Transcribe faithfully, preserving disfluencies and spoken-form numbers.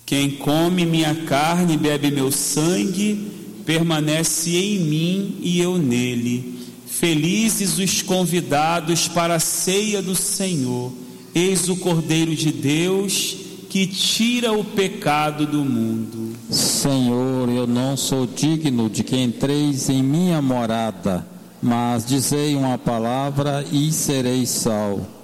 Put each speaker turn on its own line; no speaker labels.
Quem come minha carne e bebe meu sangue, permanece em mim e eu nele. Felizes os convidados para a ceia do Senhor. Eis o Cordeiro de Deus, que tira o pecado do mundo.
Senhor, eu não sou digno de que entreis em minha morada, mas dizei uma palavra e serei salvo.